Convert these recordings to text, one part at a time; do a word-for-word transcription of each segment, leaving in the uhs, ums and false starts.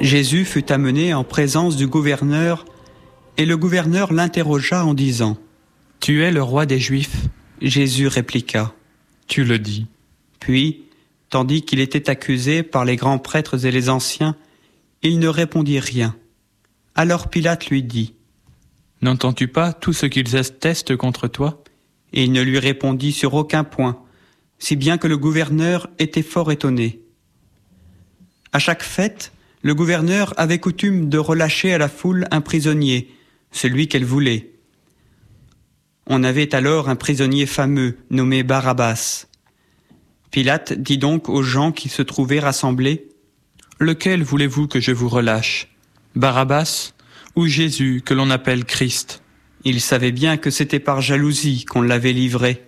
Jésus fut amené en présence du gouverneur, et le gouverneur l'interrogea en disant : « Tu es le roi des Juifs ? » Jésus répliqua : « Tu le dis. » Puis, tandis qu'il était accusé par les grands prêtres et les anciens, il ne répondit rien. Alors Pilate lui dit : « N'entends-tu pas tout ce qu'ils attestent contre toi ? » Et il ne lui répondit sur aucun point, si bien que le gouverneur était fort étonné. À chaque fête, le gouverneur avait coutume de relâcher à la foule un prisonnier, celui qu'elle voulait. On avait alors un prisonnier fameux, nommé Barabbas. Pilate dit donc aux gens qui se trouvaient rassemblés : « Lequel voulez-vous que je vous relâche ? Barabbas ou Jésus, que l'on appelle Christ ?» Il savait bien que c'était par jalousie qu'on l'avait livré.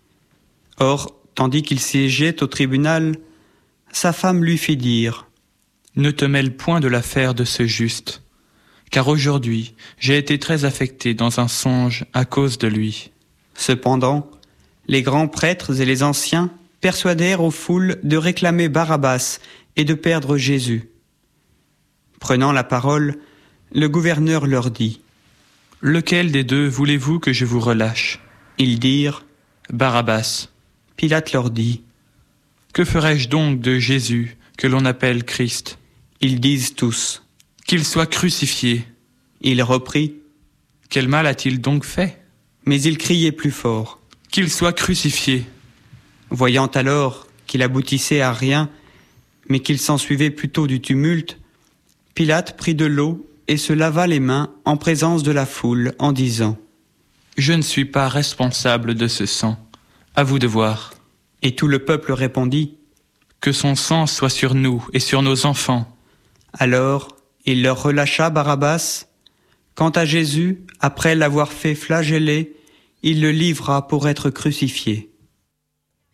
Or, tandis qu'il siégeait au tribunal, sa femme lui fit dire : « Ne te mêle point de l'affaire de ce juste, car aujourd'hui j'ai été très affecté dans un songe à cause de lui. » Cependant, les grands prêtres et les anciens persuadèrent aux foules de réclamer Barabbas et de perdre Jésus. Prenant la parole, le gouverneur leur dit : « Lequel des deux voulez-vous que je vous relâche ? » Ils dirent : « Barabbas. » Pilate leur dit : « Que ferai-je donc de Jésus, que l'on appelle Christ ? » Ils disent tous : « Qu'il soit crucifié. » Il reprit : « Quel mal a-t-il donc fait ? » Mais il criait plus fort : « Qu'il soit crucifié. » Voyant alors qu'il aboutissait à rien, mais qu'il s'ensuivait plutôt du tumulte, Pilate prit de l'eau et se lava les mains en présence de la foule en disant : « Je ne suis pas responsable de ce sang. À vous de voir. » Et tout le peuple répondit : « Que son sang soit sur nous et sur nos enfants. » Alors il leur relâcha Barabbas. Quant à Jésus, après l'avoir fait flageller, il le livra pour être crucifié.